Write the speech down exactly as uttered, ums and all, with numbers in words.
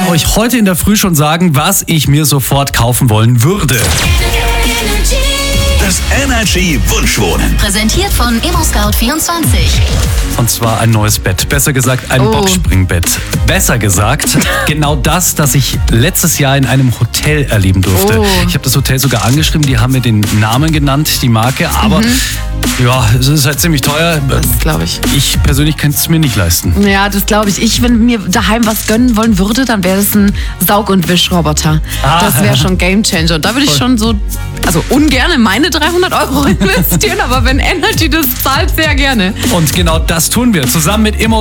euch heute in der Früh schon sagen, was ich mir sofort kaufen wollen würde. Das Energy Wunschwohnen. Präsentiert von ImmoScout vierundzwanzig. Und zwar ein neues Bett. Besser gesagt, ein Oh. Boxspringbett. Besser gesagt, genau das, das ich letztes Jahr in einem Hotel erleben durfte. Oh. Ich habe das Hotel sogar angeschrieben, die haben mir den Namen genannt, die Marke, aber ja, es ist halt ziemlich teuer. Das glaube ich. Ich persönlich kann es mir nicht leisten. Ja, das glaube ich. Ich, wenn mir daheim was gönnen wollen würde, dann wäre das ein Saug- und Wischroboter. Ah. Das wäre schon Gamechanger. Und da würde ich schon so, also ungern meine dreihundert Euro investieren, aber wenn Energy das zahlt, sehr gerne. Und genau das tun wir zusammen mit Immo